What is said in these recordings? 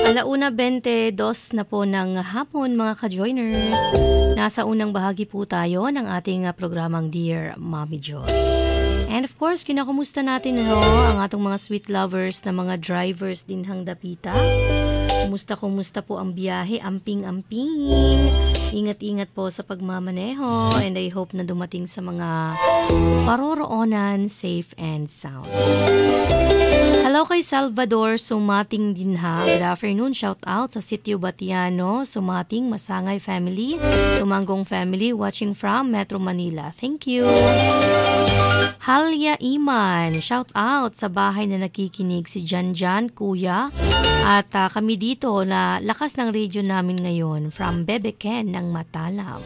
1:22 na po ng hapon mga ka-joiners. Nasa unang bahagi po tayo ng ating programang Dear Mommy Joy. And of course, kinakumusta natin ang atong mga sweet lovers na mga drivers din hang dapita. Kumusta po ang biyahe? Amping-amping. Ingat-ingat po sa pagmamaneho and I hope na dumating sa mga paroroonan safe and sound. Hello kay Salvador Sumating din ha. Good afternoon. Shout out sa Sitio Batiano, Sumating, Masangay family, Tumanggong family watching from Metro Manila. Thank you. Halya Iman, shout out sa bahay na nakikinig si Janjan, Kuya. At kami dito na lakas ng radio namin ngayon from Bebeken ng Matalam.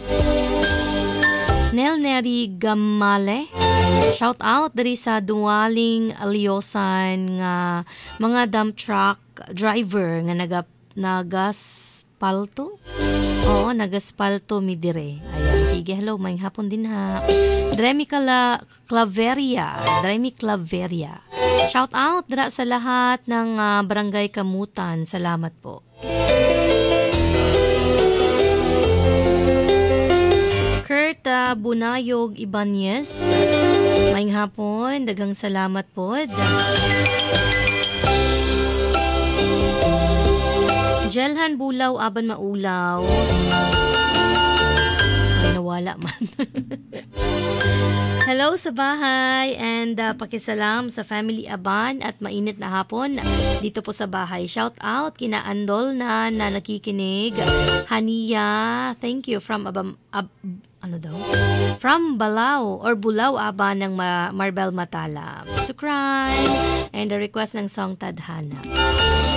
Nel Neri Gamale, shout out dari sa Duwaling Aliosan nga mga dump truck driver nga nagaspalto. Oo, nagaspalto mi dire. Ayan, sige, hello, may hapon din ha. Dremi Claveria. Shout out dira sa lahat ng barangay Kamutan. Salamat po. Kurt Bunayog Ibanez. May hapon, dagang salamat po. Jelhan Bulaw, Aban Maulaw. Ay, nawala man. Hello sa bahay and pakisalam sa family Aban at mainit na hapon dito po sa bahay. Shout out kina Andol na nakikinig. Hania, thank you from from Balao or Bulao Aba ng Marbel Matalam. Sukran and the request ng song Tadhana.